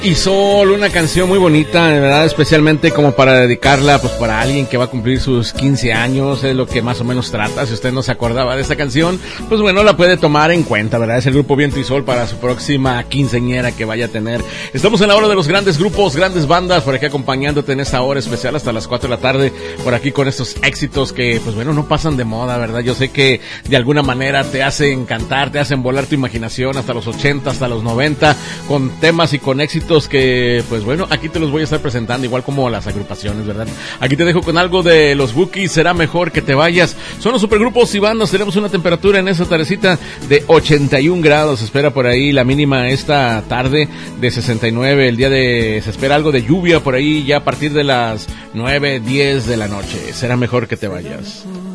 Y Sol, una canción muy bonita, de verdad, especialmente como para dedicarla, pues para alguien que va a cumplir sus 15 años, es lo que más o menos trata. Si usted no se acordaba de esa canción, pues bueno, la puede tomar en cuenta, ¿verdad? Es el grupo Viento y Sol para su próxima quinceañera que vaya a tener. Estamos en la hora de los grandes grupos, grandes bandas, por aquí acompañándote en esta hora especial hasta las 4 de la tarde, por aquí con estos éxitos que, pues bueno, no pasan de moda, ¿verdad? Yo sé que de alguna manera te hacen cantar, te hacen volar tu imaginación hasta los 80, hasta los 90, con temas y con éxitos que, pues bueno, aquí te los voy a estar presentando, igual como las agrupaciones, ¿verdad? Aquí te dejo con algo de los Bukis, Será Mejor que Te Vayas. Son los supergrupos y bandas. Tenemos una temperatura en esa tardecita de 81 grados. Espera por ahí la mínima esta tarde de 69. El día se espera algo de lluvia por ahí ya a partir de las 9, 10 de la noche. Será Mejor que Te Vayas.